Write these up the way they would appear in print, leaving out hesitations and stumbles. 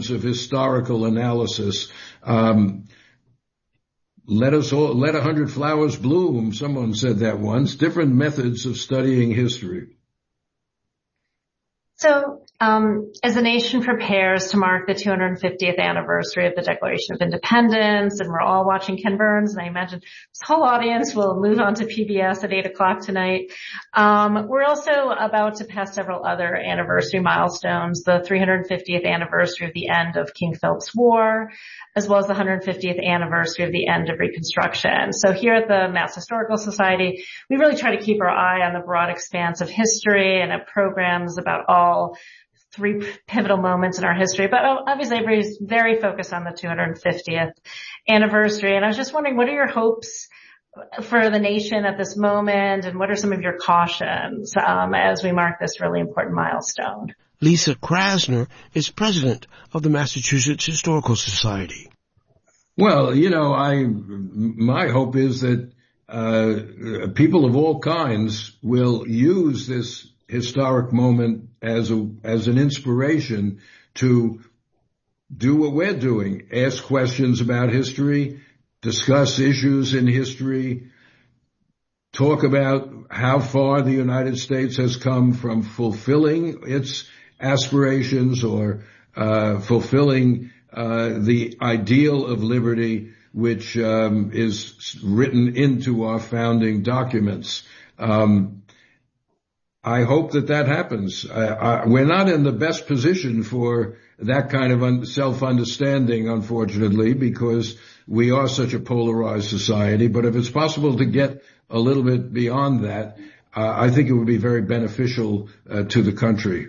forms of historical analysis. Let 100 flowers bloom. Someone said that once. Different methods of studying history. So, as the nation prepares to mark the 250th anniversary of the Declaration of Independence, and we're all watching Ken Burns, and I imagine this whole audience will move on to PBS at 8 o'clock tonight. We're also about to pass several other anniversary milestones, the 350th anniversary of the end of King Philip's War, as well as the 150th anniversary of the end of Reconstruction. So here at the Mass Historical Society, we really try to keep our eye on the broad expanse of history and have programs about all three pivotal moments in our history. But obviously everybody's very focused on the 250th anniversary. And I was just wondering, what are your hopes for the nation at this moment, and what are some of your cautions as we mark this really important milestone? Lisa Krasner is president of the Massachusetts Historical Society. Well, my hope is that people of all kinds will use this historic moment as an inspiration to do what we're doing, ask questions about history, discuss issues in history, talk about how far the United States has come from fulfilling its aspirations or fulfilling the ideal of liberty, which is written into our founding documents. I hope that happens. We're not in the best position for that kind of self-understanding, unfortunately, because we are such a polarized society. But if it's possible to get a little bit beyond that, I think it would be very beneficial to the country.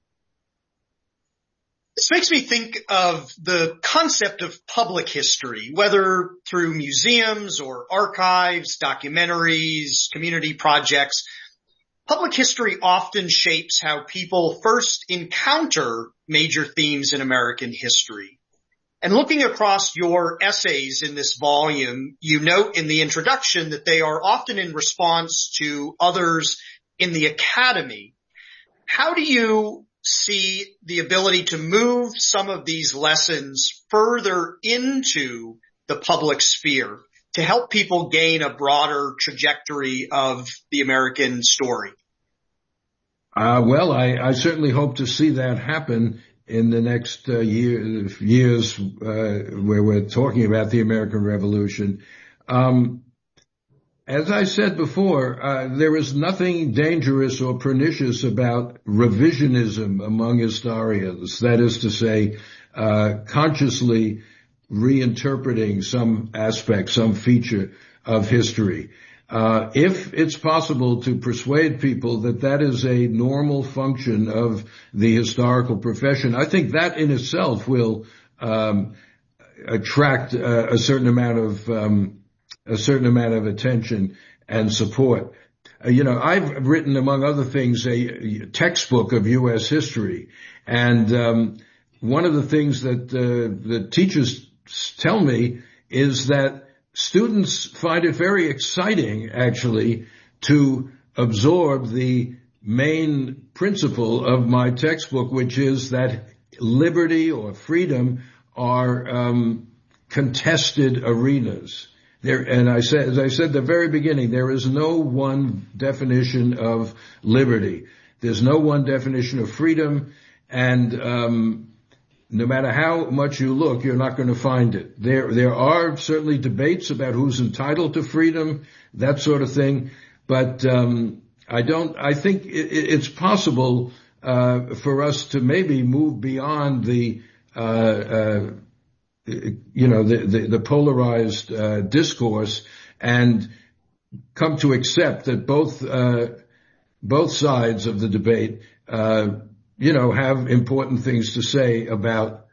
This makes me think of the concept of public history, whether through museums or archives, documentaries, community projects. Public history often shapes how people first encounter major themes in American history. And looking across your essays in this volume, you note in the introduction that they are often in response to others in the academy. How do you see the ability to move some of these lessons further into the public sphere to help people gain a broader trajectory of the American story? Well, I certainly hope to see that happen in the next years where we're talking about the American Revolution. As I said before, there is nothing dangerous or pernicious about revisionism among historians. That is to say, consciously reinterpreting some aspect, some feature of history. If it's possible to persuade people that is a normal function of the historical profession, I think that in itself will attract a certain amount of attention and support. I've written, among other things, a textbook of U.S. history, and one of the things that the teachers tell me is that students find it very exciting, actually, to absorb the main principle of my textbook, which is that liberty or freedom are contested arenas. And as I said at the very beginning, there is no one definition of liberty. There's no one definition of freedom, and no matter how much you look, you're not going to find it. There are certainly debates about who's entitled to freedom, that sort of thing, but I think it's possible for us to maybe move beyond the polarized discourse and come to accept that both sides of the debate have important things to say about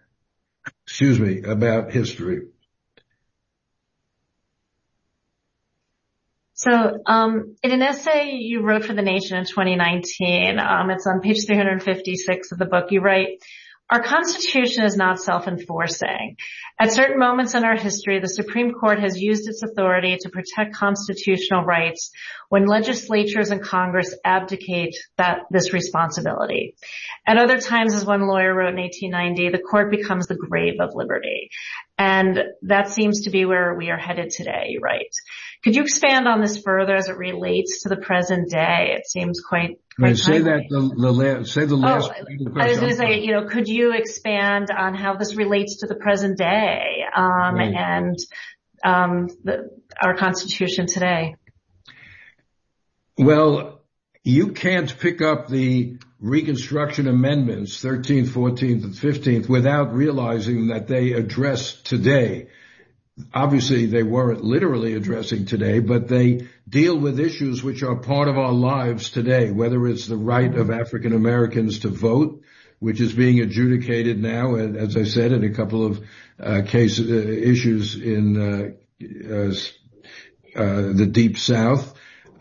history. So, in an essay you wrote for The Nation in 2019, it's on page 356 of the book, you write, Our Constitution is not self-enforcing. At certain moments in our history, the Supreme Court has used its authority to protect constitutional rights when legislatures and Congress abdicate this responsibility. At other times, as one lawyer wrote in 1890, the court becomes the grave of liberty. And that seems to be where we are headed today, right? Could you expand on this further as it relates to the present day? It seems quite say that say the last. I was going to say, could you expand on how this relates to the present day, and our Constitution today? Well, you can't pick up the Reconstruction Amendments, 13th, 14th, and 15th, without realizing that they address today. Obviously, they weren't literally addressing today, but they deal with issues which are part of our lives today, whether it's the right of African Americans to vote, which is being adjudicated now, as I said, in a couple of issues in the Deep South.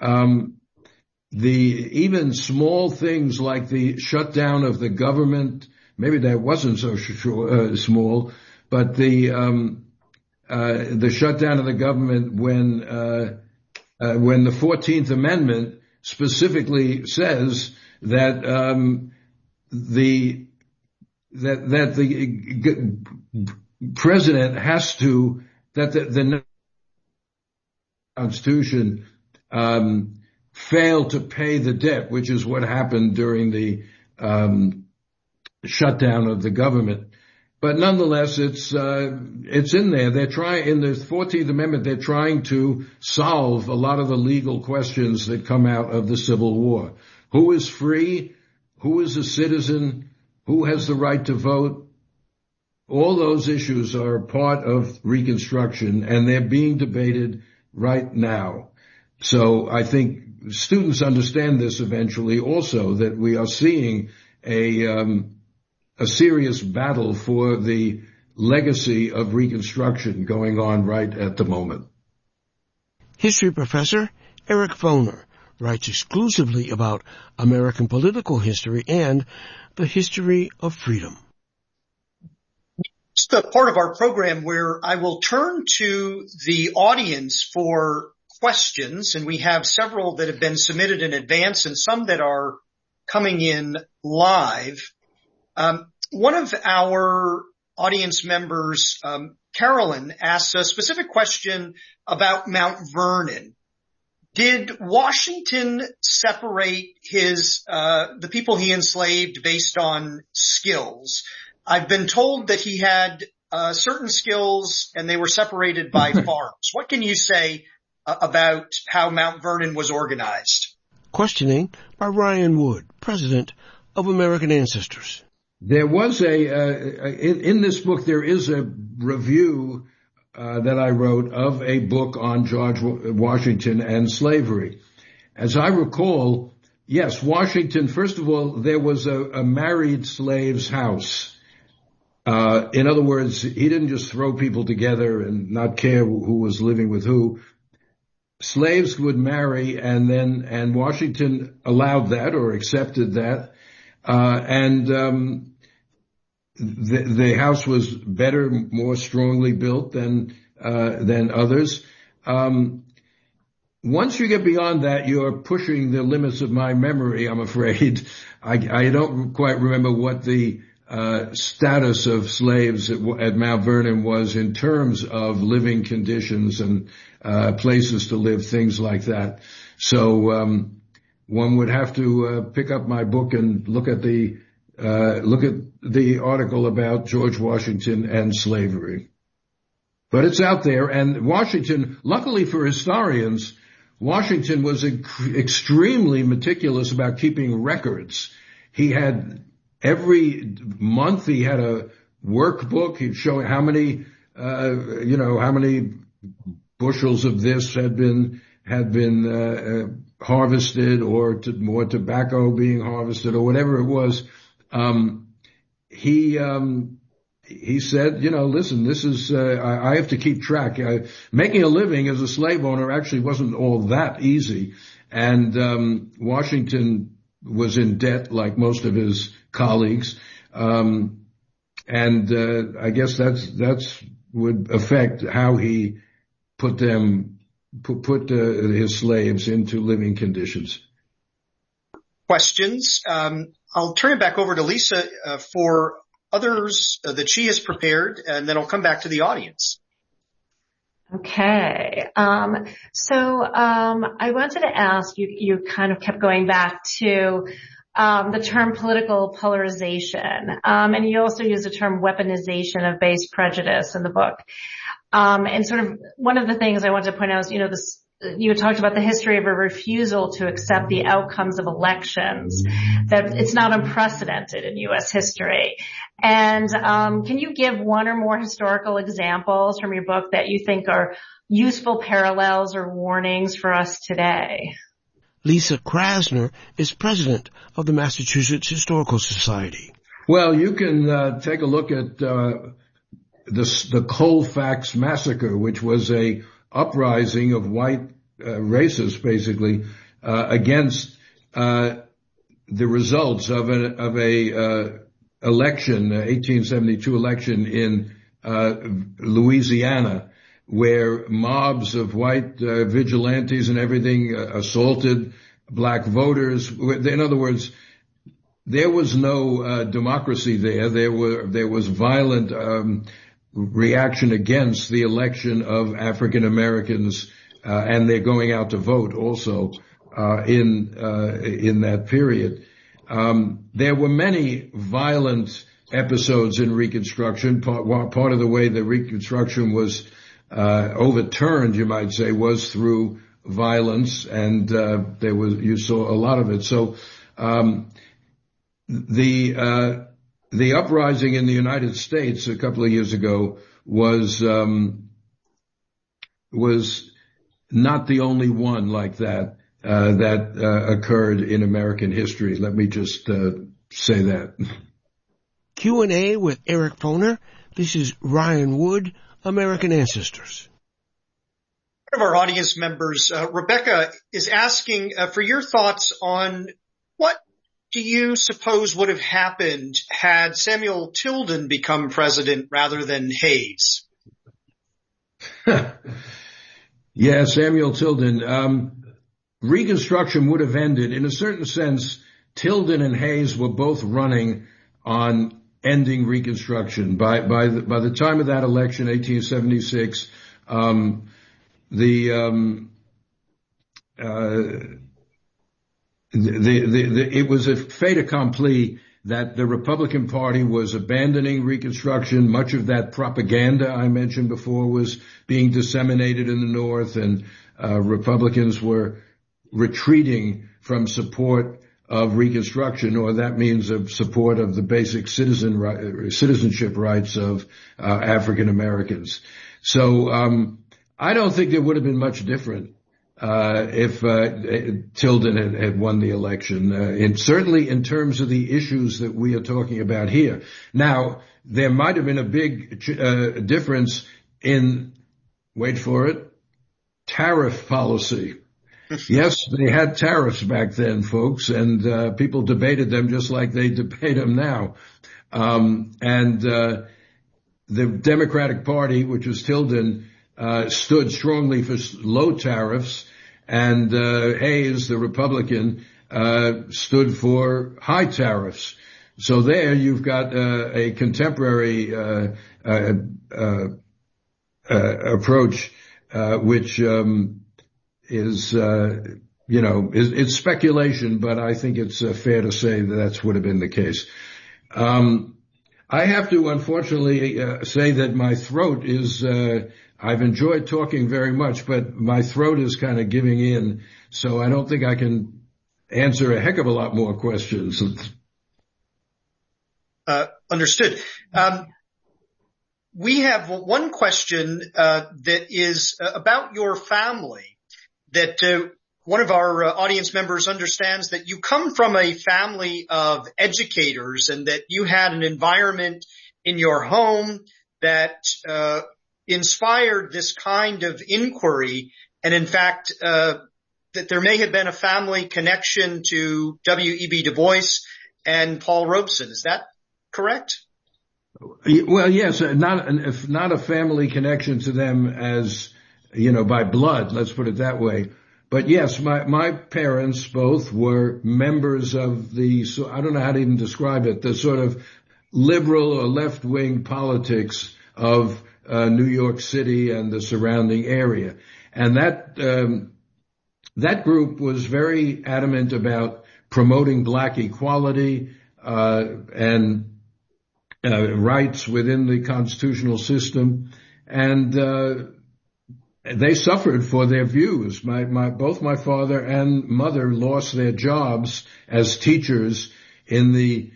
Even small things like the shutdown of the government, maybe that wasn't so small, but the shutdown of the government when the 14th Amendment specifically says that the president has to, that the Constitution failed to pay the debt, which is what happened during the shutdown of the government. But nonetheless, it's in there. They're trying, in the 14th Amendment, they're trying to solve a lot of the legal questions that come out of the Civil War. Who is free? Who is a citizen? Who has the right to vote? All those issues are part of Reconstruction, and they're being debated right now. So I think students understand this eventually also, that we are seeing a serious battle for the legacy of Reconstruction going on right at the moment. History professor Eric Foner writes exclusively about American political history and the history of freedom. It's the part of our program where I will turn to the audience for questions, and we have several that have been submitted in advance and some that are coming in live. One of our audience members, Carolyn, asks a specific question about Mount Vernon. Did Washington separate the people he enslaved based on skills? I've been told that he had certain skills and they were separated by farms. What can you say about how Mount Vernon was organized? Questioning by Ryan Wood, president of American Ancestors. There was in this book, there is a review that I wrote of a book on George Washington and slavery. As I recall, yes, Washington, first of all, there was a married slave's house. In other words, he didn't just throw people together and not care who was living with who. Slaves would marry, and Washington allowed that or accepted that. The house was better, more strongly built than others. Once you get beyond that, you're pushing the limits of my memory, I'm afraid. I don't quite remember what the status of slaves at Mount Vernon was in terms of living conditions and places to live, things like that. So one would have to pick up my book and look at the article about George Washington and slavery. But it's out there, and Washington, luckily for historians, Washington was extremely meticulous about keeping records. He had every month he had a workbook. He'd show how many bushels of this had been harvested, or more tobacco being harvested, or whatever it was. He said, listen, this is, I have to keep track. Making a living as a slave owner actually wasn't all that easy. And, Washington was in debt like most of his colleagues. And I guess that's would affect how he put his slaves into living conditions. Questions. I'll turn it back over to Lisa for others that she has prepared, and then I'll come back to the audience. Okay. So I wanted to ask you kind of kept going back to the term political polarization, and you also use the term weaponization of base prejudice in the book. And sort of one of the things I wanted to point out is, you talked about the history of a refusal to accept the outcomes of elections, that it's not unprecedented in U.S. history. And can you give one or more historical examples from your book that you think are useful parallels or warnings for us today? Lisa Krasner is president of the Massachusetts Historical Society. Well, you can take a look at the Colfax Massacre, which was a uprising of white racists, basically, against the results of a election, 1872 election in Louisiana, where mobs of white vigilantes and everything assaulted black voters. In other words, there was no democracy there. There was violent reaction against the election of African Americans, and they're going out to vote also in that period. There were many violent episodes in Reconstruction. Part of the way that Reconstruction was overturned, you might say, was through violence, and you saw a lot of it. So the uprising in the United States a couple of years ago was not the only one like that occurred in American history. Let me just say that. Q&A with Eric Foner. This is Ryan Wood, American Ancestors. One of our audience members, Rebecca, is asking for your thoughts on what do you suppose would have happened had Samuel Tilden become president rather than Hayes? Yeah, Samuel Tilden. Reconstruction would have ended. In a certain sense, Tilden and Hayes were both running on ending Reconstruction. By the time of that election, 1876, it was a fait accompli that the Republican Party was abandoning Reconstruction. Much of that propaganda I mentioned before was being disseminated in the North, and Republicans were retreating from support of Reconstruction, or that means of support of the basic citizenship rights of African Americans. So I don't think it would have been much different if Tilden had won the election, and certainly in terms of the issues that we are talking about here. Now, there might have been a big difference in, wait for it, tariff policy. Yes, they had tariffs back then, folks, and people debated them just like they debate them now. The Democratic Party, which was Tilden, stood strongly for low tariffs, and Hayes, the Republican, stood for high tariffs. So there you've got a contemporary approach, which is it's speculation, but I think it's fair to say that would have been the case. I have to unfortunately say that my throat is, I've enjoyed talking very much, but my throat is kind of giving in, so I don't think I can answer a heck of a lot more questions. Understood. We have one question that is about your family, that one of our audience members understands that you come from a family of educators and that you had an environment in your home that inspired this kind of inquiry, and in fact that there may have been a family connection to W.E.B. Du Bois and Paul Robeson. Is that correct? Well, yes, not a family connection to them as, by blood, let's put it that way. But yes, my parents both were members of so I don't know how to even describe it, the sort of liberal or left-wing politics of New York City and the surrounding area. And that group was very adamant about promoting black equality, and rights within the constitutional system. And, they suffered for their views. Both my father and mother lost their jobs as teachers in the,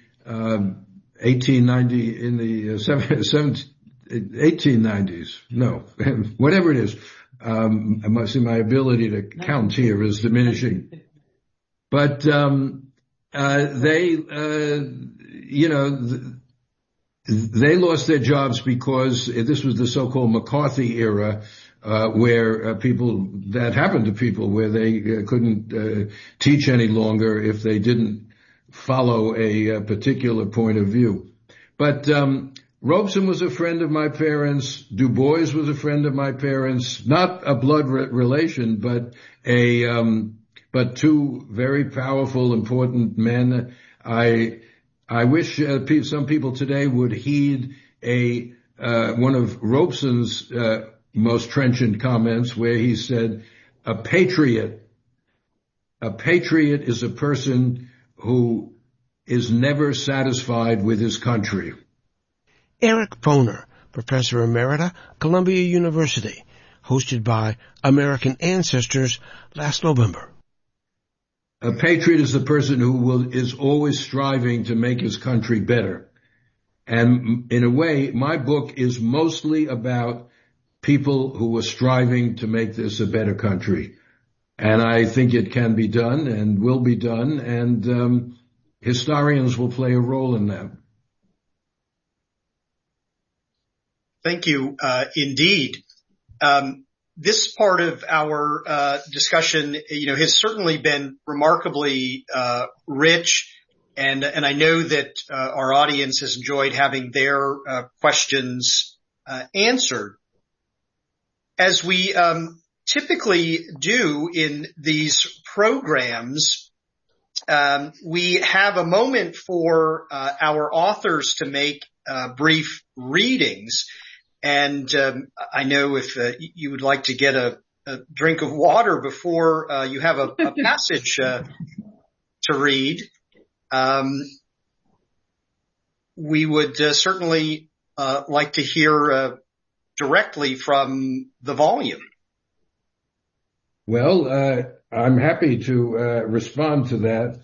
1890s. No, whatever it is. I must see my ability to count here is diminishing. But, they lost their jobs because this was the so-called McCarthy era, where that happened to people where they couldn't teach any longer if they didn't follow a particular point of view. But Robeson was a friend of my parents. Du Bois was a friend of my parents. Not a blood relation, but but two very powerful, important men. I wish some people today would heed one of Robeson's most trenchant comments, where he said, a patriot is a person who is never satisfied with his country. Eric Foner, Professor Emerita, Columbia University, hosted by American Ancestors last November. A patriot is the person who is always striving to make his country better. And in a way, my book is mostly about people who are striving to make this a better country. And I think it can be done and will be done, and historians will play a role in that. Thank you, indeed. This part of our discussion, has certainly been remarkably rich, and I know that our audience has enjoyed having their questions answered. As we typically do in these programs, we have a moment for our authors to make brief readings. And I know if you would like to get a drink of water before you have a passage to read, we would certainly like to hear directly from the volume. Well, I'm happy to respond to that.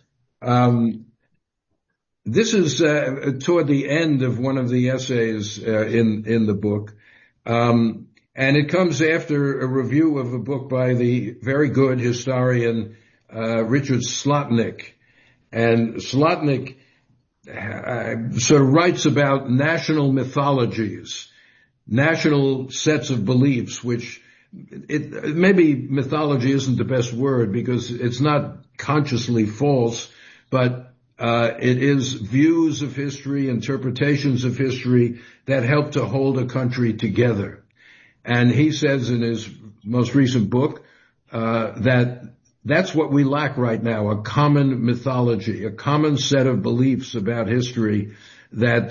This is toward the end of one of the essays in the book, and it comes after a review of a book by the very good historian Richard Slotnick. And Slotnick sort of writes about national mythologies, national sets of beliefs, which maybe mythology isn't the best word because it's not consciously false, but it is views of history, interpretations of history that help to hold a country together. And he says in his most recent book that's what we lack right now, a common mythology, a common set of beliefs about history that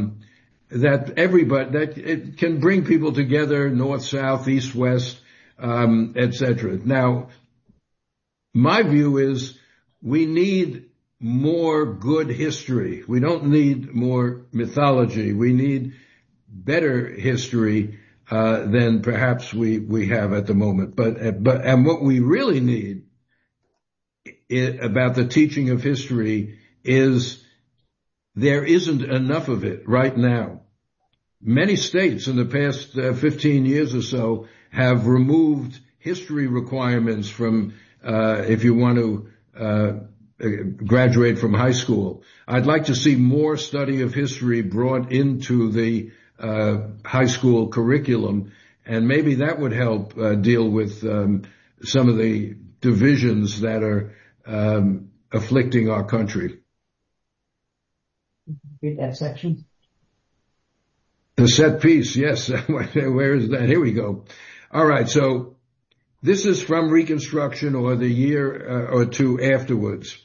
it can bring people together, north, south, east, west, etc. Now, my view is we need more good history. We don't need more mythology. We need better history than perhaps we have at the moment. And what we really need about the teaching of history is there isn't enough of it right now. Many states in the past 15 years or so have removed history requirements from if you want to graduate from high school. I'd like to see more study of history brought into the high school curriculum, and maybe that would help deal with some of the divisions that are afflicting our country. Read that section. The set piece, yes. Where is that? Here we go. All right, so this is from Reconstruction or the year or two afterwards.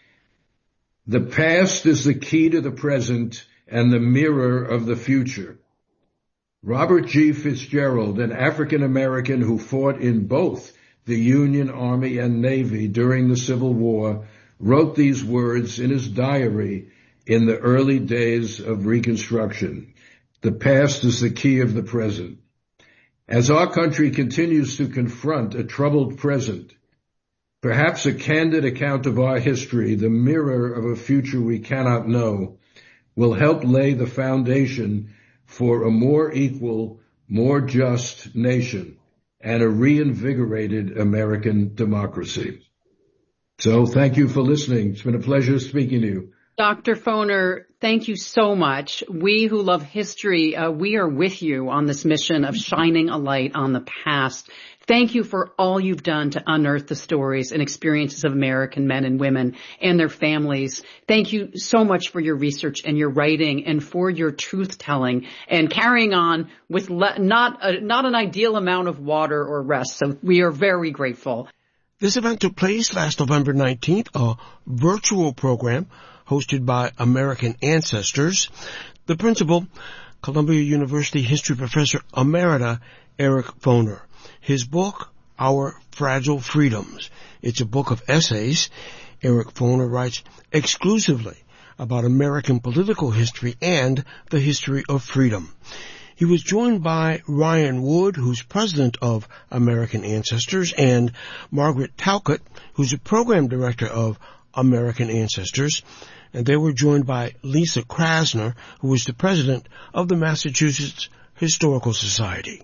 The past is the key to the present and the mirror of the future. Robert G. Fitzgerald, an African American who fought in both the Union Army and Navy during the Civil War, wrote these words in his diary in the early days of Reconstruction. The past is the key of the present. As our country continues to confront a troubled present, perhaps a candid account of our history, the mirror of a future we cannot know, will help lay the foundation for a more equal, more just nation and a reinvigorated American democracy. So thank you for listening. It's been a pleasure speaking to you. Dr. Foner, thank you so much. We who love history, we are with you on this mission of shining a light on the past. Thank you for all you've done to unearth the stories and experiences of American men and women and their families. Thank you so much for your research and your writing and for your truth-telling and carrying on with not an ideal amount of water or rest. So we are very grateful. This event took place last November 19th, a virtual program hosted by American Ancestors. The principal, Columbia University history professor emerita Eric Foner. His book, Our Fragile Freedoms. It's a book of essays. Eric Foner writes exclusively about American political history and the history of freedom. He was joined by Ryan Wood, who's president of American Ancestors, and Margaret Talcott, who's a program director of American Ancestors. And they were joined by Lisa Krasner, who was the president of the Massachusetts Historical Society.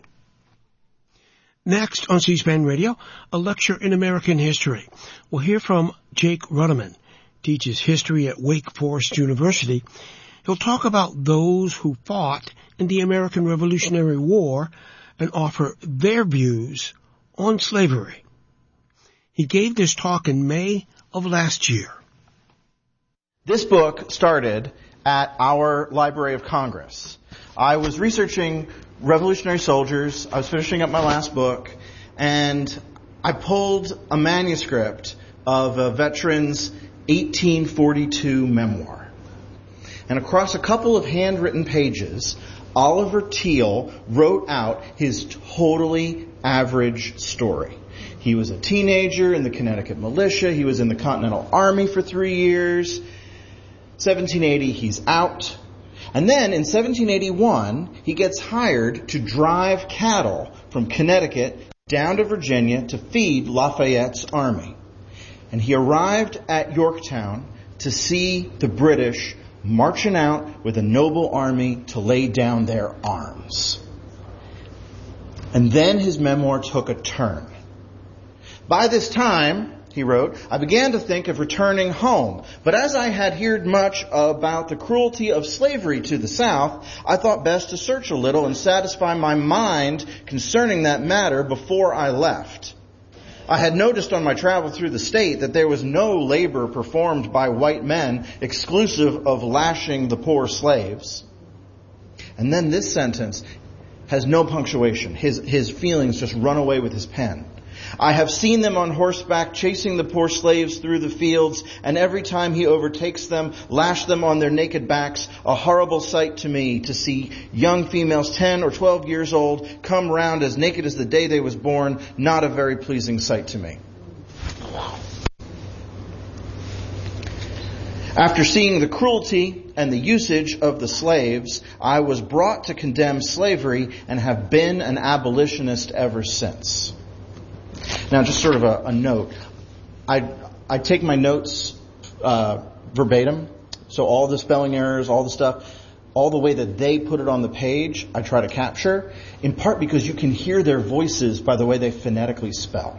Next on C-SPAN Radio, a lecture in American history. We'll hear from Jake Ruderman, teaches history at Wake Forest University. He'll talk about those who fought in the American Revolutionary War and offer their views on slavery. He gave this talk in May of last year. This book started at our Library of Congress. I was researching Revolutionary soldiers. I was finishing up my last book, and I pulled a manuscript of a veteran's 1842 memoir. And across a couple of handwritten pages, Oliver Teal wrote out his totally average story. He was a teenager in the Connecticut militia. He was in the Continental Army for 3 years. 1780, he's out. And then in 1781, he gets hired to drive cattle from Connecticut down to Virginia to feed Lafayette's army. And he arrived at Yorktown to see the British marching out with a noble army to lay down their arms. And then his memoir took a turn. By this time, he wrote, I began to think of returning home, but as I had heard much about the cruelty of slavery to the South, I thought best to search a little and satisfy my mind concerning that matter before I left. I had noticed on my travel through the state that there was no labor performed by white men exclusive of lashing the poor slaves. And then this sentence has no punctuation. His feelings just run away with his pen. I have seen them on horseback chasing the poor slaves through the fields, and every time he overtakes them, lash them on their naked backs, a horrible sight to me to see young females 10 or 12 years old come round as naked as the day they was born, not a very pleasing sight to me. After seeing the cruelty and the usage of the slaves, I was brought to condemn slavery and have been an abolitionist ever since. Now, just sort of a note. I take my notes verbatim, so all the spelling errors, all the stuff, all the way that they put it on the page, I try to capture, in part because you can hear their voices by the way they phonetically spell.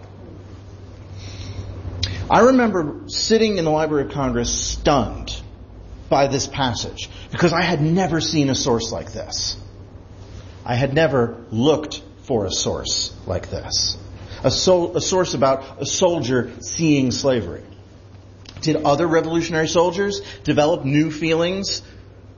I remember sitting in the Library of Congress stunned by this passage because I had never seen a source like this. I had never looked for a source like this. A source about a soldier seeing slavery. Did other revolutionary soldiers develop new feelings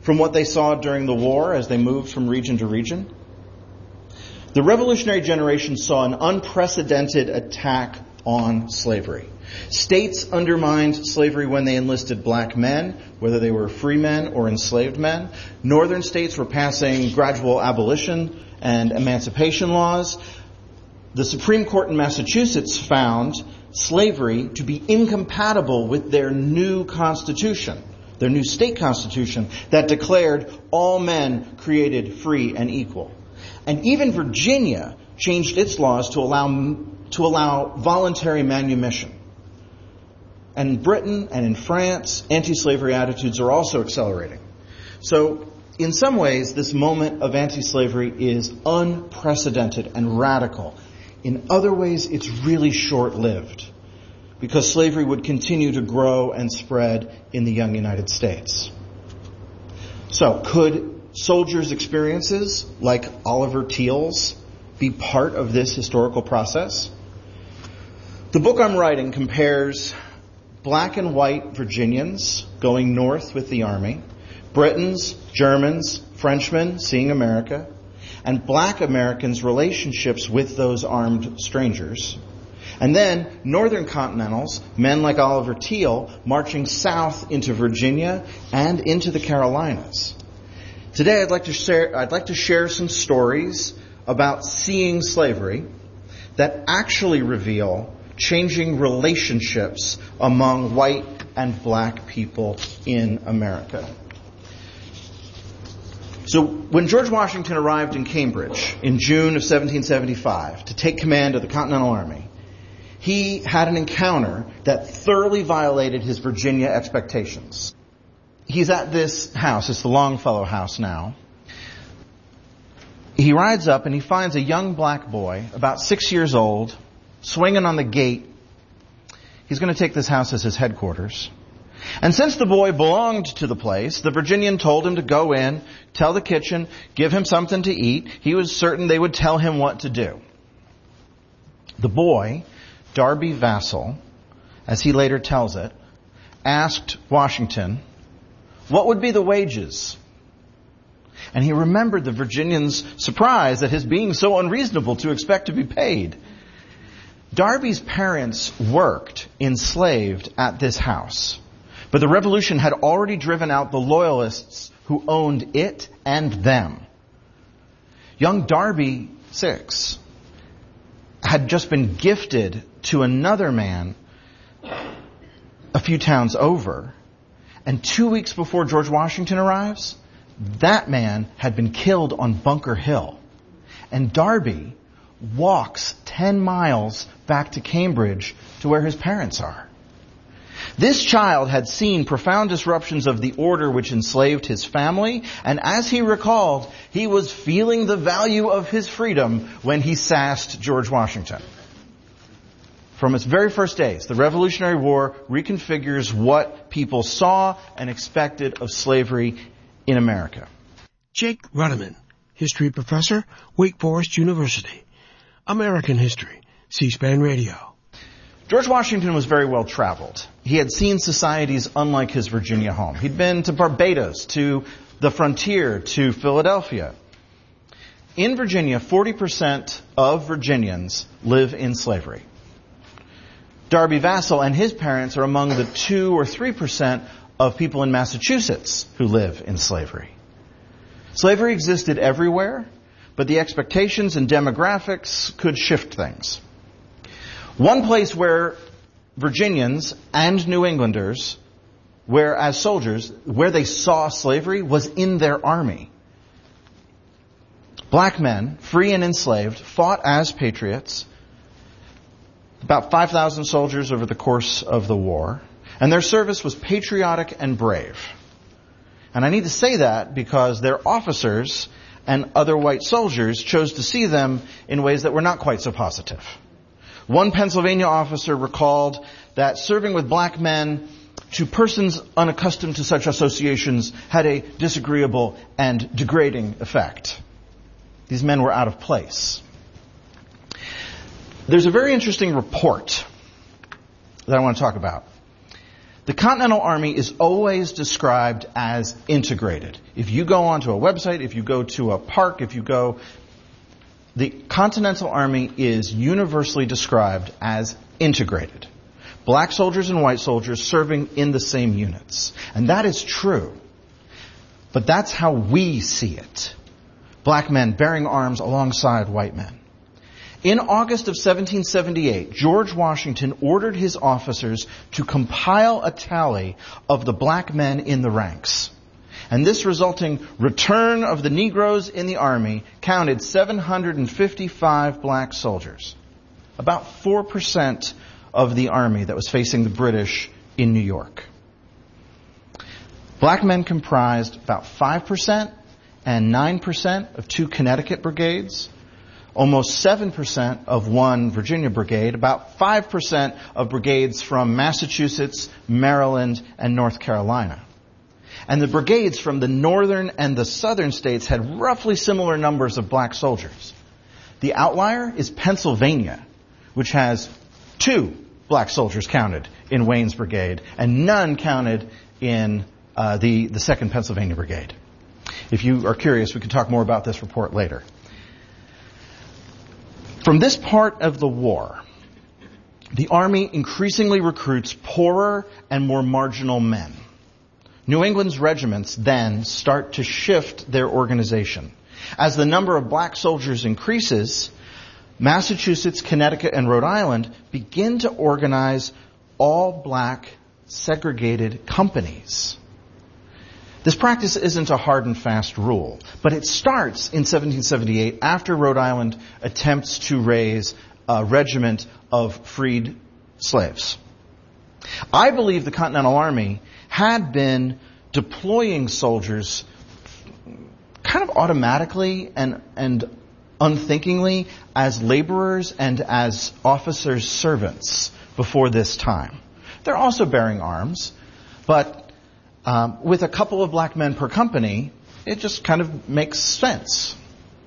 from what they saw during the war as they moved from region to region. The revolutionary generation saw an unprecedented attack on slavery. States undermined slavery when they enlisted black men, whether they were free men or enslaved men. Northern states were passing gradual abolition and emancipation laws. The Supreme Court in Massachusetts found slavery to be incompatible with their new constitution, their new state constitution that declared all men created free and equal. And even Virginia changed its laws to allow voluntary manumission. And in Britain and in France, anti-slavery attitudes are also accelerating. So, in some ways, this moment of anti-slavery is unprecedented and radical. In other ways, it's really short-lived, because slavery would continue to grow and spread in the young United States. So, could soldiers' experiences, like Oliver Teal's, be part of this historical process? The book I'm writing compares black and white Virginians going north with the army, Britons, Germans, Frenchmen seeing America, and black Americans' relationships with those armed strangers. And then Northern Continentals, men like Oliver Teal, marching south into Virginia and into the Carolinas. Today I'd like to share some stories about seeing slavery that actually reveal changing relationships among white and black people in America. So when George Washington arrived in Cambridge in June of 1775 to take command of the Continental Army, he had an encounter that thoroughly violated his Virginia expectations. He's at this house, it's the Longfellow House now. He rides up and he finds a young black boy, about 6 years old, swinging on the gate. He's going to take this house as his headquarters. And since the boy belonged to the place, the Virginian told him to go in, tell the kitchen, give him something to eat. He was certain they would tell him what to do. The boy, Darby Vassall, as he later tells it, asked Washington, what would be the wages? And he remembered the Virginian's surprise at his being so unreasonable to expect to be paid. Darby's parents worked enslaved at this house, but the revolution had already driven out the loyalists who owned it and them. Young Darby, 6, had just been gifted to another man a few towns over, and 2 weeks before George Washington arrives, that man had been killed on Bunker Hill. And Darby walks 10 miles back to Cambridge to where his parents are. This child had seen profound disruptions of the order which enslaved his family, and as he recalled, he was feeling the value of his freedom when he sassed George Washington. From its very first days, the Revolutionary War reconfigures what people saw and expected of slavery in America. Jake Ruderman, history professor, Wake Forest University. American History, C-SPAN Radio. George Washington was very well traveled. He had seen societies unlike his Virginia home. He'd been to Barbados, to the frontier, to Philadelphia. In Virginia, 40% of Virginians live in slavery. Darby Vassall and his parents are among the 2 or 3% of people in Massachusetts who live in slavery. Slavery existed everywhere, but the expectations and demographics could shift things. One place where Virginians and New Englanders, as soldiers, where they saw slavery was in their army. Black men, free and enslaved, fought as patriots. About 5,000 soldiers over the course of the war. And their service was patriotic and brave. And I need to say that because their officers and other white soldiers chose to see them in ways that were not quite so positive. One Pennsylvania officer recalled that serving with black men to persons unaccustomed to such associations had a disagreeable and degrading effect. These men were out of place. There's a very interesting report that I want to talk about. The Continental Army is always described as integrated. If you go onto a website, if you go to a park, the Continental Army is universally described as integrated. Black soldiers and white soldiers serving in the same units. And that is true. But that's how we see it. Black men bearing arms alongside white men. In August of 1778, George Washington ordered his officers to compile a tally of the black men in the ranks. And this resulting return of the Negroes in the Army counted 755 black soldiers. About 4% of the Army that was facing the British in New York. Black men comprised about 5% and 9% of 2 Connecticut brigades, almost 7% of 1 Virginia brigade, about 5% of brigades from Massachusetts, Maryland, and North Carolina. And the brigades from the northern and the southern states had roughly similar numbers of black soldiers. The outlier is Pennsylvania, which has 2 black soldiers counted in Wayne's brigade and none counted in the 2nd Pennsylvania Brigade. If you are curious, we can talk more about this report later. From this part of the war, the Army increasingly recruits poorer and more marginal men. New England's regiments then start to shift their organization. As the number of black soldiers increases, Massachusetts, Connecticut, and Rhode Island begin to organize all black segregated companies. This practice isn't a hard and fast rule, but it starts in 1778 after Rhode Island attempts to raise a regiment of freed slaves. I believe the Continental Army had been deploying soldiers kind of automatically and unthinkingly as laborers and as officers' servants before this time. They're also bearing arms, but with a couple of black men per company, it just kind of makes sense.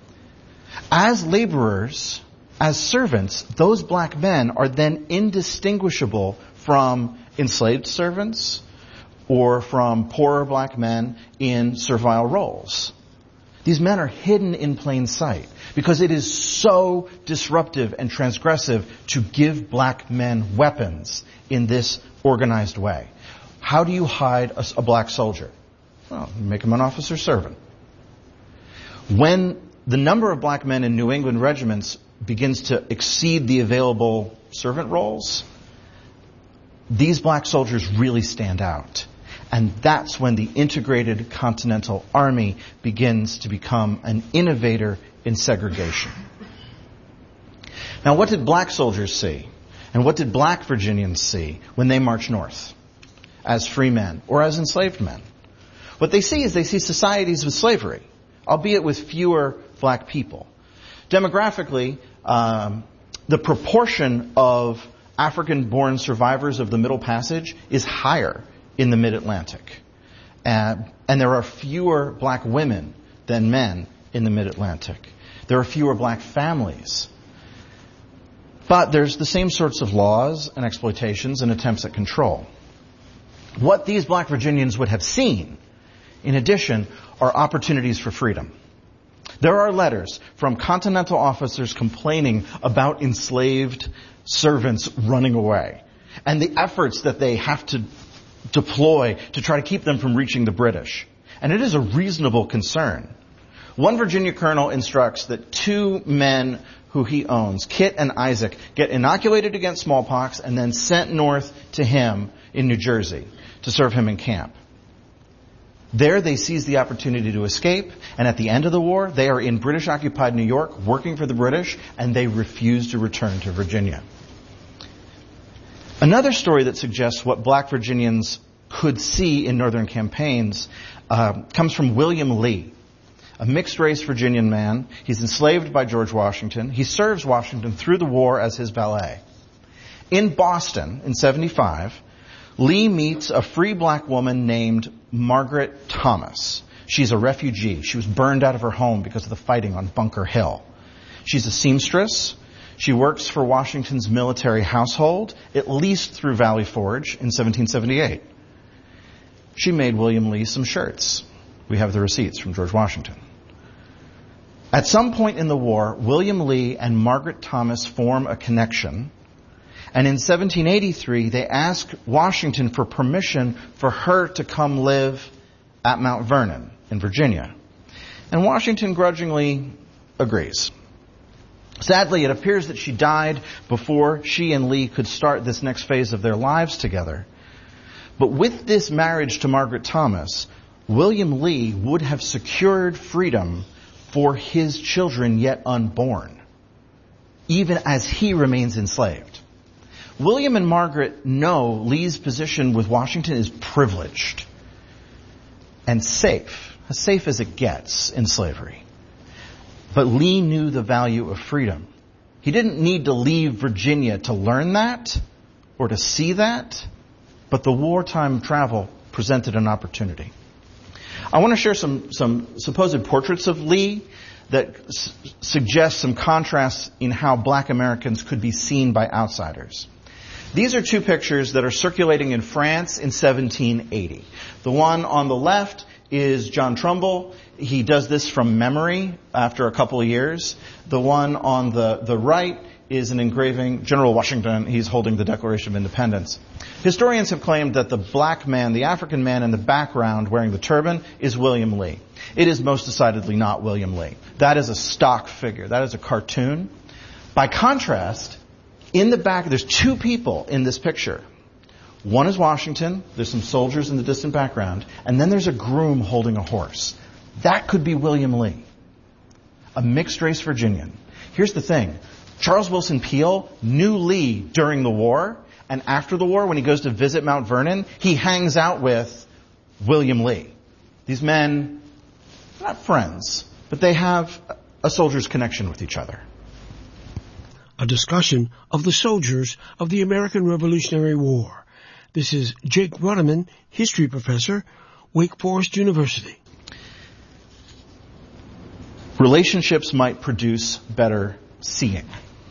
As laborers, as servants, those black men are then indistinguishable from enslaved servants or from poorer black men in servile roles. These men are hidden in plain sight because it is so disruptive and transgressive to give black men weapons in this organized way. How do you hide a black soldier? Well, you make him an officer's servant. When the number of black men in New England regiments begins to exceed the available servant roles, these black soldiers really stand out. And that's when the integrated Continental Army begins to become an innovator in segregation. Now, what did black soldiers see? And what did black Virginians see when they march north as free men or as enslaved men? What they see is they see societies with slavery, albeit with fewer black people. Demographically, the proportion of African-born survivors of the Middle Passage is higher in the Mid-Atlantic. And there are fewer black women than men in the Mid-Atlantic. There are fewer black families. But there's the same sorts of laws and exploitations and attempts at control. What these black Virginians would have seen, in addition, are opportunities for freedom. There are letters from Continental officers complaining about enslaved servants running away and the efforts that they have to deploy to try to keep them from reaching the British. And it is a reasonable concern. One Virginia colonel instructs that 2 men who he owns, Kit and Isaac, get inoculated against smallpox and then sent north to him in New Jersey to serve him in camp. There they seize the opportunity to escape, and at the end of the war, they are in British-occupied New York working for the British, and they refuse to return to Virginia. Another story that suggests what black Virginians could see in northern campaigns comes from William Lee, a mixed-race Virginian man. He's enslaved by George Washington. He serves Washington through the war as his valet. In Boston, in 1975, Lee meets a free black woman named Margaret Thomas. She's a refugee. She was burned out of her home because of the fighting on Bunker Hill. She's a seamstress. She works for Washington's military household, at least through Valley Forge in 1778. She made William Lee some shirts. We have the receipts from George Washington. At some point in the war, William Lee and Margaret Thomas form a connection. And in 1783, they ask Washington for permission for her to come live at Mount Vernon in Virginia. And Washington grudgingly agrees. Sadly, it appears that she died before she and Lee could start this next phase of their lives together. But with this marriage to Margaret Thomas, William Lee would have secured freedom for his children yet unborn, even as he remains enslaved. William and Margaret know Lee's position with Washington is privileged and safe, as safe as it gets in slavery. But Lee knew the value of freedom. He didn't need to leave Virginia to learn that or to see that, but the wartime travel presented an opportunity. I want to share some supposed portraits of Lee that suggest some contrasts in how black Americans could be seen by outsiders. These are two pictures that are circulating in France in 1780. The one on the left is John Trumbull. He does this from memory after a couple of years. The one on the right is an engraving, General Washington. He's holding the Declaration of Independence. Historians have claimed that the black man, the African man in the background wearing the turban, is William Lee. It is most decidedly not William Lee. That is a stock figure. That is a cartoon. By contrast, in the back, there's two people in this picture. One is Washington. There's some soldiers in the distant background. And then there's a groom holding a horse. That could be William Lee, a mixed-race Virginian. Here's the thing. Charles Willson Peale knew Lee during the war, and after the war, when he goes to visit Mount Vernon, he hangs out with William Lee. These men, not friends, but they have a soldier's connection with each other. A discussion of the soldiers of the American Revolutionary War. This is Jake Ruderman, history professor, Wake Forest University. Relationships might produce better seeing.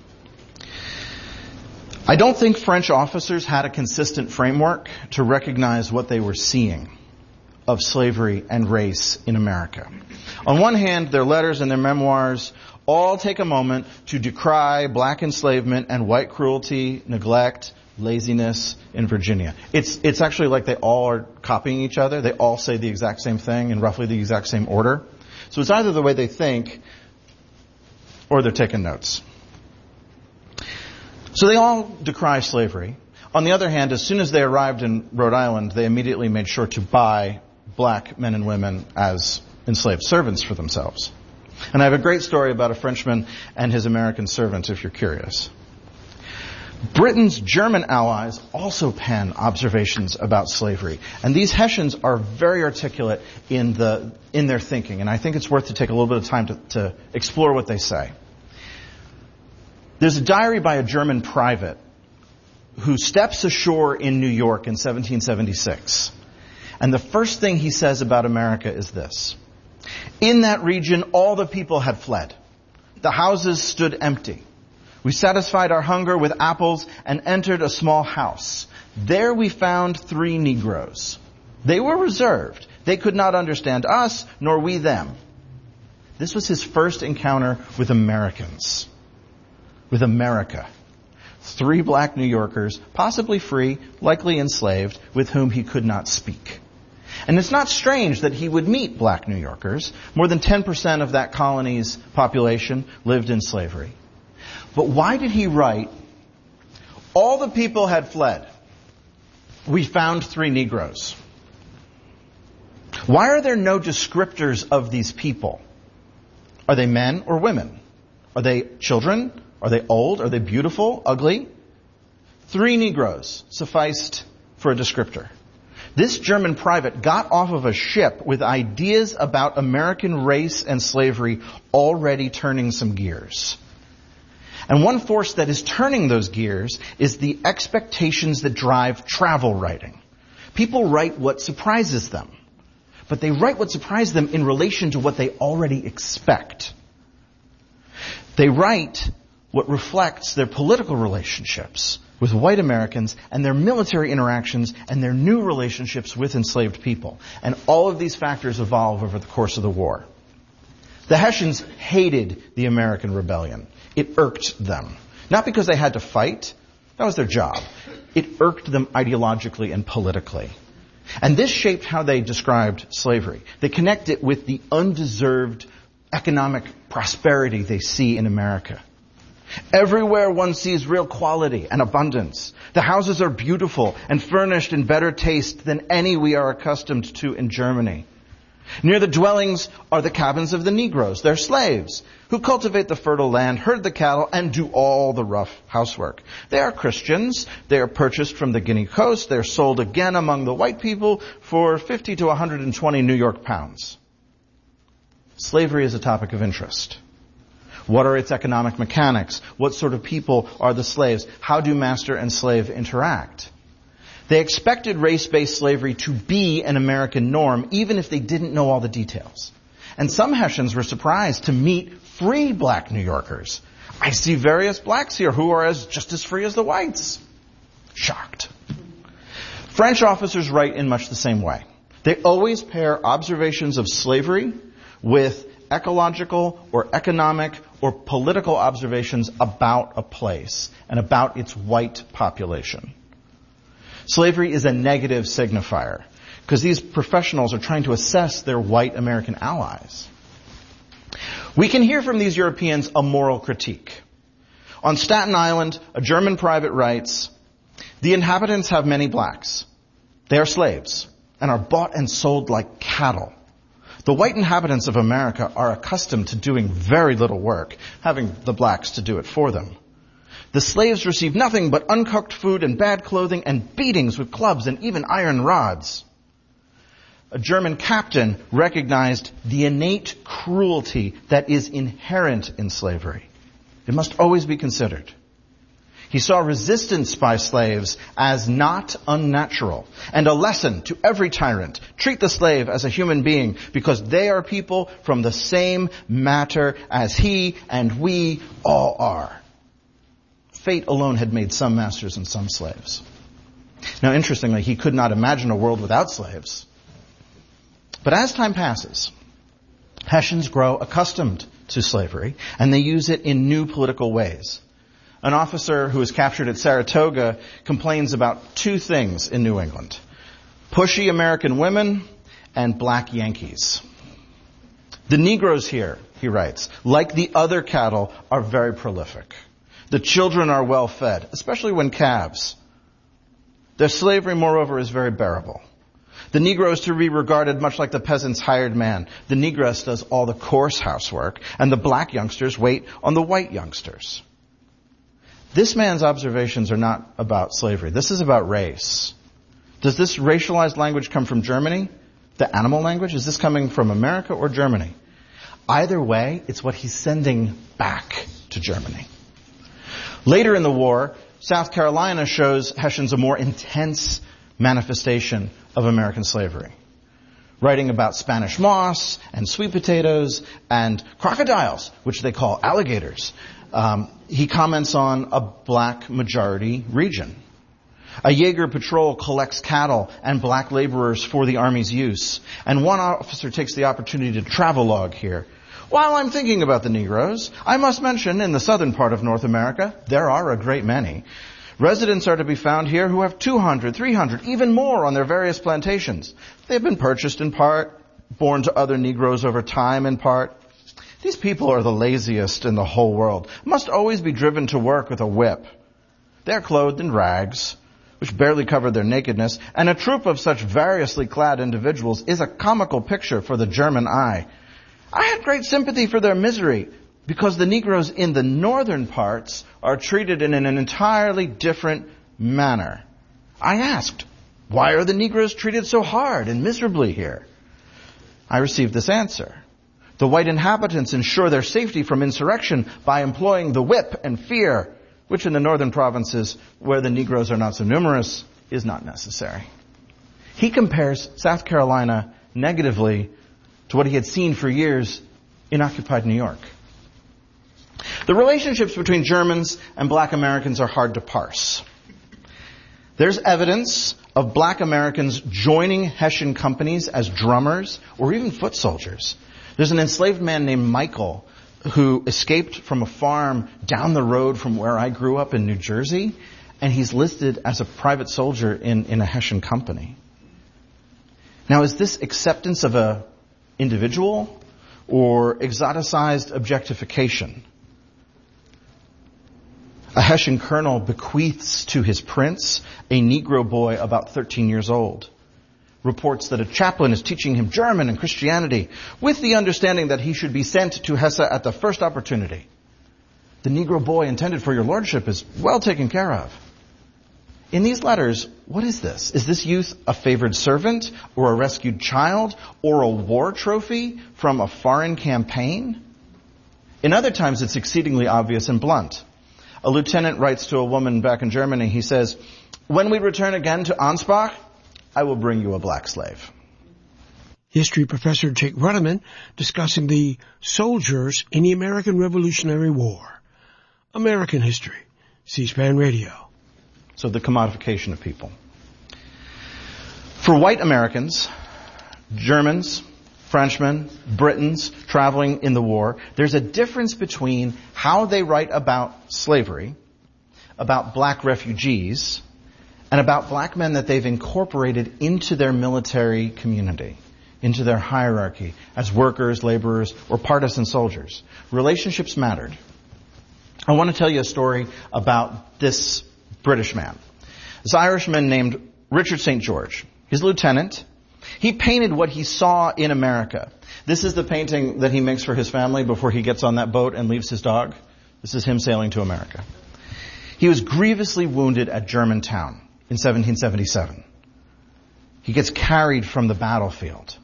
I don't think French officers had a consistent framework to recognize what they were seeing of slavery and race in America. On one hand, their letters and their memoirs all take a moment to decry black enslavement and white cruelty, neglect, laziness in Virginia. It's actually like they all are copying each other. They all say the exact same thing in roughly the exact same order. So it's either the way they think or they're taking notes. So they all decry slavery. On the other hand, as soon as they arrived in Rhode Island, they immediately made sure to buy black men and women as enslaved servants for themselves. And I have a great story about a Frenchman and his American servant, if you're curious. Britain's German allies also pen observations about slavery. And these Hessians are very articulate in their thinking. And I think it's worth to take a little bit of time to explore what they say. There's a diary by a German private who steps ashore in New York in 1776. And the first thing he says about America is this. In that region, all the people had fled. The houses stood empty. We satisfied our hunger with apples and entered a small house. There we found 3 Negroes. They were reserved. They could not understand us, nor we them. This was his first encounter with Americans. With America. 3 black New Yorkers, possibly free, likely enslaved, with whom he could not speak. And it's not strange that he would meet black New Yorkers. More than 10% of that colony's population lived in slavery. But why did he write, all the people had fled. We found 3 Negroes. Why are there no descriptors of these people? Are they men or women? Are they children? Are they old? Are they beautiful? Ugly? 3 Negroes sufficed for a descriptor. This German private got off of a ship with ideas about American race and slavery already turning some gears. And one force that is turning those gears is the expectations that drive travel writing. People write what surprises them. But they write what surprises them in relation to what they already expect. They write what reflects their political relationships with white Americans and their military interactions and their new relationships with enslaved people. And all of these factors evolve over the course of the war. The Hessians hated the American rebellion. It irked them. Not because they had to fight. That was their job. It irked them ideologically and politically. And this shaped how they described slavery. They connect it with the undeserved economic prosperity they see in America. Everywhere one sees real quality and abundance. The houses are beautiful and furnished in better taste than any we are accustomed to in Germany. Near the dwellings are the cabins of the Negroes, their slaves, who cultivate the fertile land, herd the cattle, and do all the rough housework. They are Christians. They are purchased from the Guinea coast. They are sold again among the white people for 50 to 120 New York pounds. Slavery is a topic of interest. What are its economic mechanics? What sort of people are the slaves? How do master and slave interact? They expected race-based slavery to be an American norm, even if they didn't know all the details. And some Hessians were surprised to meet free black New Yorkers. I see various blacks here who are just as free as the whites. Shocked. French officers write in much the same way. They always pair observations of slavery with ecological or economic or political observations about a place and about its white population. Slavery is a negative signifier because these professionals are trying to assess their white American allies. We can hear from these Europeans a moral critique. On Staten Island, a German private writes, "The inhabitants have many blacks. They are slaves and are bought and sold like cattle. The white inhabitants of America are accustomed to doing very little work, having the blacks to do it for them. The slaves receive nothing but uncooked food and bad clothing and beatings with clubs and even iron rods." A German captain recognized the innate cruelty that is inherent in slavery. It must always be considered. He saw resistance by slaves as not unnatural and a lesson to every tyrant. Treat the slave as a human being because they are people from the same matter as he and we all are. Fate alone had made some masters and some slaves. Now, interestingly, he could not imagine a world without slaves. But as time passes, Hessians grow accustomed to slavery, and they use it in new political ways. An officer who was captured at Saratoga complains about two things in New England: pushy American women and black Yankees. The Negroes here, he writes, like the other cattle, are very prolific. The children are well fed, especially when calves. Their slavery, moreover, is very bearable. The Negro is to be regarded much like the peasant's hired man. The Negress does all the coarse housework, and the black youngsters wait on the white youngsters. This man's observations are not about slavery. This is about race. Does this racialized language come from Germany? The animal language? Is this coming from America or Germany? Either way, it's what he's sending back to Germany. Later in the war, South Carolina shows Hessians a more intense manifestation of American slavery. Writing about Spanish moss and sweet potatoes and crocodiles, which they call alligators, he comments on a black majority region. A Jaeger patrol collects cattle and black laborers for the Army's use. And one officer takes the opportunity to travelogue here. While I'm thinking about the Negroes, I must mention in the southern part of North America, there are a great many. Residents are to be found here who have 200, 300, even more on their various plantations. They've been purchased in part, born to other Negroes over time in part. These people are the laziest in the whole world, must always be driven to work with a whip. They're clothed in rags, which barely cover their nakedness, and a troop of such variously clad individuals is a comical picture for the German eye. I had great sympathy for their misery, because the Negroes in the northern parts are treated in an entirely different manner. I asked, why are the Negroes treated so hard and miserably here? I received this answer. The white inhabitants ensure their safety from insurrection by employing the whip and fear, which in the northern provinces, where the Negroes are not so numerous, is not necessary. He compares South Carolina negatively to what he had seen for years in occupied New York. The relationships between Germans and black Americans are hard to parse. There's evidence of black Americans joining Hessian companies as drummers or even foot soldiers. There's an enslaved man named Michael who escaped from a farm down the road from where I grew up in New Jersey, and he's listed as a private soldier in a Hessian company. Now, is this acceptance of an individual or exoticized objectification? A Hessian colonel bequeaths to his prince a Negro boy about 13 years old. Reports that a chaplain is teaching him German and Christianity with the understanding that he should be sent to Hesse at the first opportunity. The Negro boy intended for your lordship is well taken care of. In these letters, what is this? Is this youth a favored servant or a rescued child or a war trophy from a foreign campaign? In other times, it's exceedingly obvious and blunt. A lieutenant writes to a woman back in Germany. He says, "When we return again to Ansbach, I will bring you a black slave." History professor Jake Ruderman discussing the soldiers in the American Revolutionary War. American History, C-SPAN Radio. So the commodification of people. For white Americans, Germans, Frenchmen, Britons traveling in the war, there's a difference between how they write about slavery, about black refugees, and about black men that they've incorporated into their military community, into their hierarchy as workers, laborers, or partisan soldiers. Relationships mattered. I want to tell you a story about this British man. This Irishman named Richard St. George. He's a lieutenant. He painted what he saw in America. This is the painting that he makes for his family before he gets on that boat and leaves his dog. This is him sailing to America. He was grievously wounded at Germantown in 1777. He gets carried from the battlefield.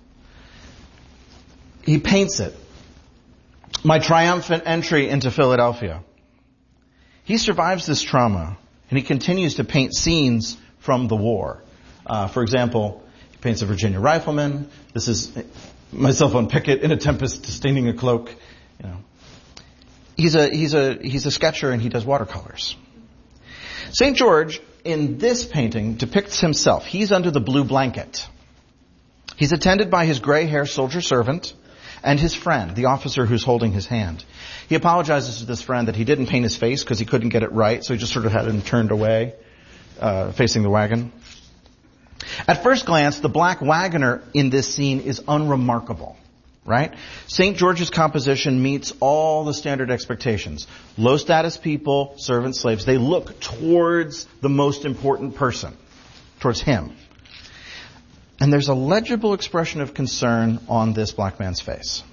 He paints it. My triumphant entry into Philadelphia. He survives this trauma, and he continues to paint scenes from the war. For example, he paints a Virginia rifleman. This is myself on picket in a tempest, sustaining a cloak. You know, he's a sketcher, and he does watercolors. St. George, in this painting, depicts himself. He's under the blue blanket. He's attended by his gray-haired soldier servant and his friend, the officer who's holding his hand. He apologizes to this friend that he didn't paint his face because he couldn't get it right, so he just sort of had him turned away, facing the wagon. At first glance, the black wagoner in this scene is unremarkable, right? St. George's composition meets all the standard expectations. Low status people, servants, slaves, they look towards the most important person, towards him. And there's a legible expression of concern on this black man's face.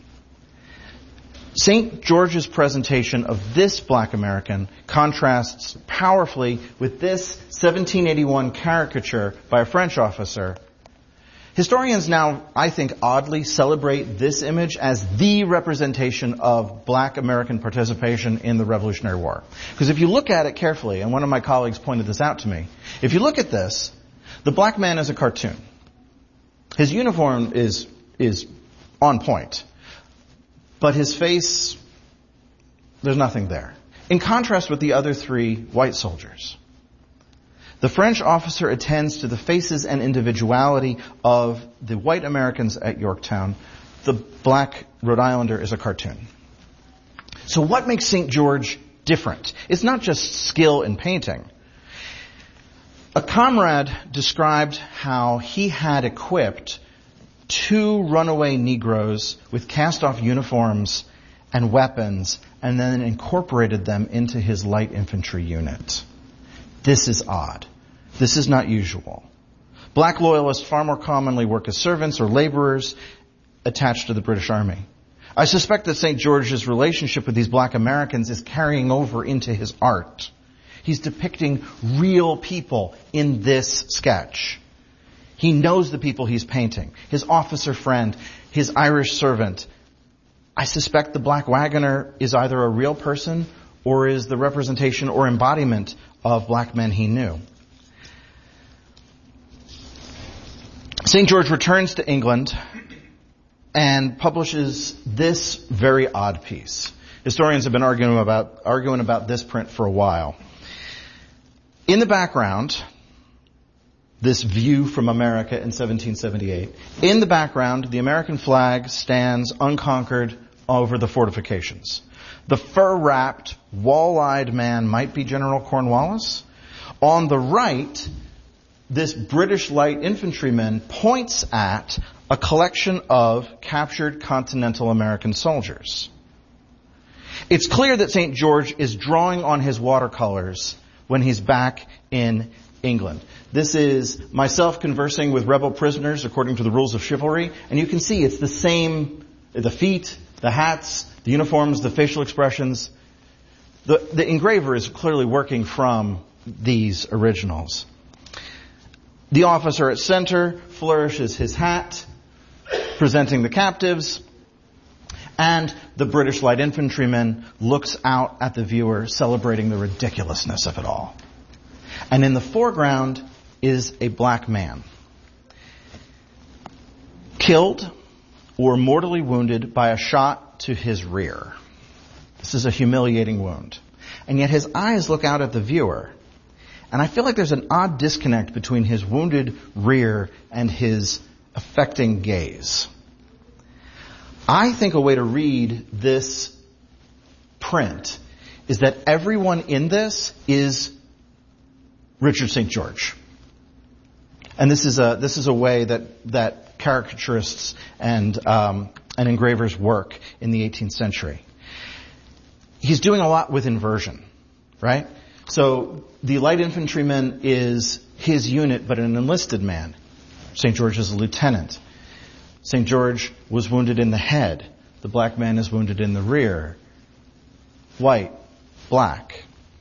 St. George's presentation of this black American contrasts powerfully with this 1781 caricature by a French officer. Historians now, I think, oddly celebrate this image as the representation of black American participation in the Revolutionary War. Because if you look at it carefully, and one of my colleagues pointed this out to me, if you look at this, the black man is a cartoon. His uniform is on point. But his face, there's nothing there. In contrast with the other three white soldiers. The French officer attends to the faces and individuality of the white Americans at Yorktown. The black Rhode Islander is a cartoon. So what makes St. George different? It's not just skill in painting. A comrade described how he had equipped 2 runaway Negroes with cast-off uniforms and weapons and then incorporated them into his light infantry unit. This is odd. This is not usual. Black loyalists far more commonly work as servants or laborers attached to the British Army. I suspect that St. George's relationship with these black Americans is carrying over into his art. He's depicting real people in this sketch. He knows the people he's painting. His officer friend, his Irish servant. I suspect the black wagoner is either a real person or is the representation or embodiment of black men he knew. St. George returns to England and publishes this very odd piece. Historians have been arguing about this print for a while. In the background, this view from America in 1778, in the background, the American flag stands unconquered over the fortifications. The fur-wrapped, wall-eyed man might be General Cornwallis. On the right, this British light infantryman points at a collection of captured continental American soldiers. It's clear that St. George is drawing on his watercolors when he's back in England. This is myself conversing with rebel prisoners according to the rules of chivalry, and you can see it's the same, the feet, the hats, the uniforms, the facial expressions. The engraver is clearly working from these originals. The officer at center flourishes his hat, presenting the captives, and the British light infantryman looks out at the viewer, celebrating the ridiculousness of it all. And in the foreground is a black man, killed or mortally wounded by a shot to his rear. This is a humiliating wound. And yet his eyes look out at the viewer. And I feel like there's an odd disconnect between his wounded rear and his affecting gaze. I think a way to read this print is that everyone in this is Richard St. George. And this is a way that caricaturists and engravers work in the 18th century. He's doing a lot with inversion, right? So the light infantryman is his unit, but an enlisted man. St. George is a lieutenant. St. George was wounded in the head. The black man is wounded in the rear. White, black.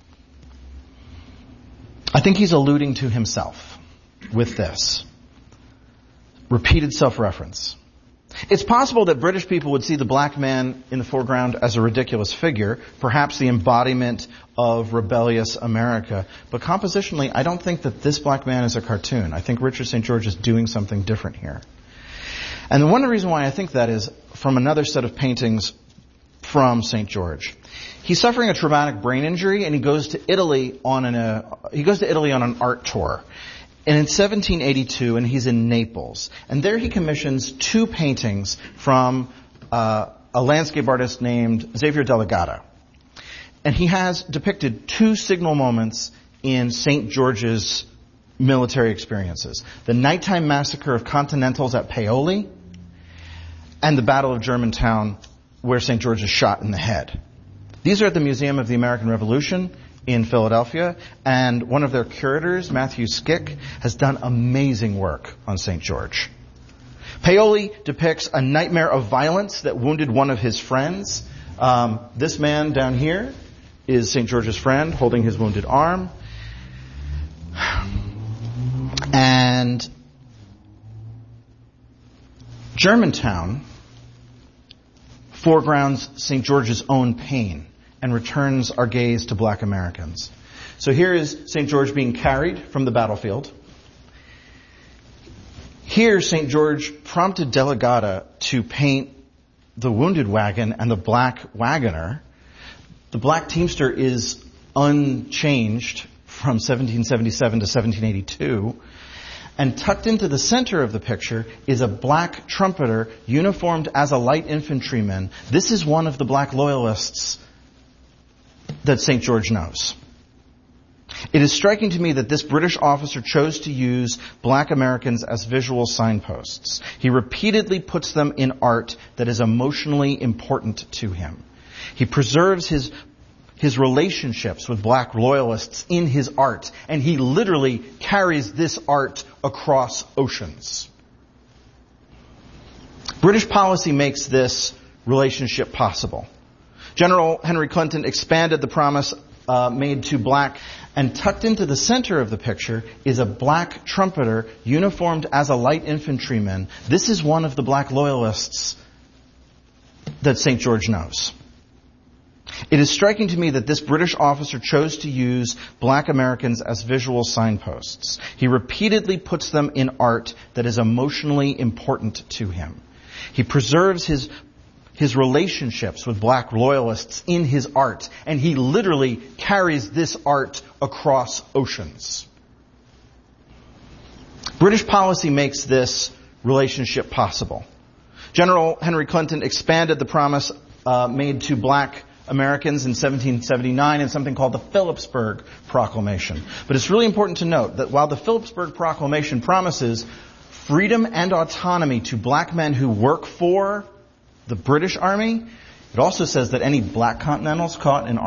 I think he's alluding to himself with this. Repeated self-reference. It's possible that British people would see the black man in the foreground as a ridiculous figure, perhaps the embodiment of rebellious America. But compositionally, I don't think that this black man is a cartoon. I think Richard St. George is doing something different here. And one reason why I think that is from another set of paintings from St. George. He's suffering a traumatic brain injury, and he goes to Italy on an art tour. And in 1782, and he's in Naples. And there he commissions two paintings from a landscape artist named Xavier Delegata. And he has depicted two signal moments in St. George's military experiences. The nighttime massacre of Continentals at Paoli, and the Battle of Germantown, where St. George is shot in the head. These are at the Museum of the American Revolution in Philadelphia, and one of their curators, Matthew Skick, has done amazing work on St. George. Paoli depicts a nightmare of violence that wounded one of his friends. This man down here is St. George's friend holding his wounded arm. And Germantown foregrounds St. George's own pain and returns our gaze to black Americans. So here is St. George being carried from the battlefield. Here, St. George prompted Delegata to paint the wounded wagon and the black wagoner. The black teamster is unchanged from 1777 to 1782. And tucked into the center of the picture is a black trumpeter uniformed as a light infantryman. This is one of the black loyalists that St. George knows. It is striking to me that this British officer chose to use black Americans as visual signposts. He repeatedly puts them in art that is emotionally important to him. He preserves his relationships with black loyalists in his art, and he literally carries this art across oceans. British policy makes this relationship possible. General Henry Clinton expanded the promise made to black, and tucked into the center of the picture is a black trumpeter uniformed as a light infantryman. This is one of the black loyalists that St. George knows. It is striking to me that this British officer chose to use black Americans as visual signposts. He repeatedly puts them in art that is emotionally important to him. He preserves his his relationships with black loyalists in his art. And he literally carries this art across oceans. British policy makes this relationship possible. General Henry Clinton expanded the promise made to black Americans in 1779 in something called the Phillipsburg Proclamation. But it's really important to note that while the Phillipsburg Proclamation promises freedom and autonomy to black men who work for the British Army, it also says that any black Continentals caught in